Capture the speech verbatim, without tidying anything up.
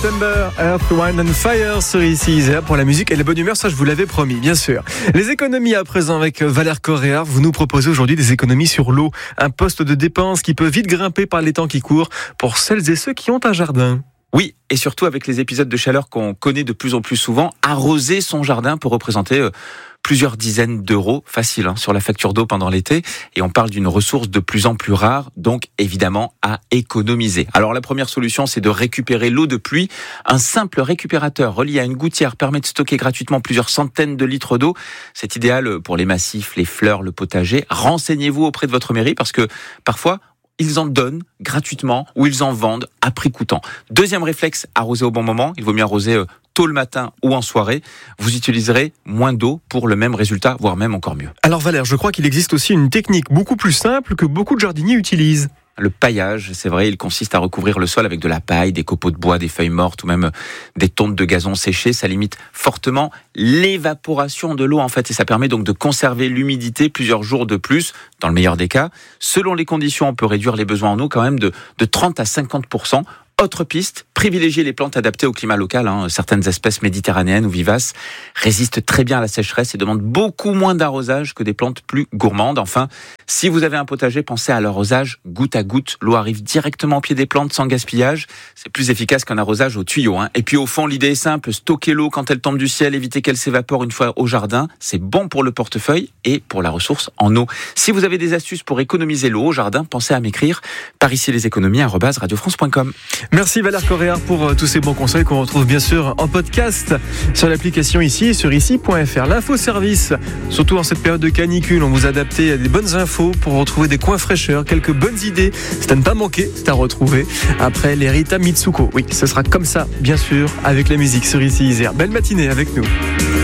September, Earth, Wind and Fire sur ici Isère pour la musique et la bonne humeur, ça je vous l'avais promis, bien sûr. Les économies à présent avec Valère Correa. Vous nous proposez aujourd'hui des économies sur l'eau, un poste de dépense qui peut vite grimper par les temps qui courent pour celles et ceux qui ont un jardin. Oui, et surtout avec les épisodes de chaleur qu'on connaît de plus en plus souvent, arroser son jardin peut représenter euh, plusieurs dizaines d'euros facile hein, sur la facture d'eau pendant l'été. Et on parle d'une ressource de plus en plus rare, donc évidemment à économiser. Alors la première solution, c'est de récupérer l'eau de pluie. Un simple récupérateur relié à une gouttière permet de stocker gratuitement plusieurs centaines de litres d'eau. C'est idéal pour les massifs, les fleurs, le potager. Renseignez-vous auprès de votre mairie parce que parfois, ils en donnent gratuitement ou ils en vendent à prix coûtant. Deuxième réflexe, arroser au bon moment. Il vaut mieux arroser tôt le matin ou en soirée. Vous utiliserez moins d'eau pour le même résultat, voire même encore mieux. Alors Valère, je crois qu'il existe aussi une technique beaucoup plus simple que beaucoup de jardiniers utilisent. Le paillage, c'est vrai, il consiste à recouvrir le sol avec de la paille, des copeaux de bois, des feuilles mortes ou même des tontes de gazon séchées. Ça limite fortement l'évaporation de l'eau en fait et ça permet donc de conserver l'humidité plusieurs jours de plus, dans le meilleur des cas. Selon les conditions, on peut réduire les besoins en eau quand même de, de trente à cinquante pour cent. Autre piste, privilégier les plantes adaptées au climat local. Hein. Certaines espèces méditerranéennes ou vivaces résistent très bien à la sécheresse et demandent beaucoup moins d'arrosage que des plantes plus gourmandes. Enfin, si vous avez un potager, pensez à l'arrosage goutte à goutte. L'eau arrive directement au pied des plantes sans gaspillage. C'est plus efficace qu'un arrosage au tuyau. Hein. Et puis au fond, l'idée est simple, stocker l'eau quand elle tombe du ciel, éviter qu'elle s'évapore une fois au jardin. C'est bon pour le portefeuille et pour la ressource en eau. Si vous avez des astuces pour économiser l'eau au jardin, pensez à m'écrire par ici les économies arobase radio france point com. Merci Valère Correa pour euh, tous ces bons conseils qu'on retrouve bien sûr en podcast sur l'application ici et sur ici point f r. L'info-service, surtout en cette période de canicule, on vous a adapté des bonnes infos pour retrouver des coins fraîcheurs, quelques bonnes idées. C'est à ne pas manquer, c'est à retrouver après les Rita Mitsuko. Oui, ce sera comme ça, bien sûr, avec la musique sur ici Isère. Belle matinée avec nous.